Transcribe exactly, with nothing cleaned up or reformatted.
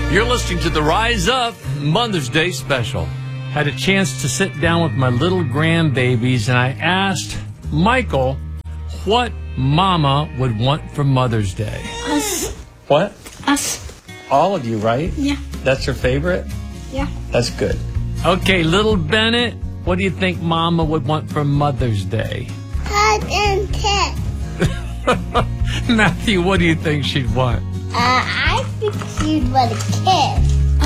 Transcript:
You're listening to the Rise Up Mother's Day special. Had a chance to sit down with my little grandbabies, and I asked Michael what Mama would want for Mother's Day. Us. What? Us. All of you, right? Yeah. That's your favorite? Yeah. That's good. Okay, little Bennett, what do you think Mama would want for Mother's Day? Hug and kiss. Matthew, what do you think she'd want? Uh, I think she'd want a kiss.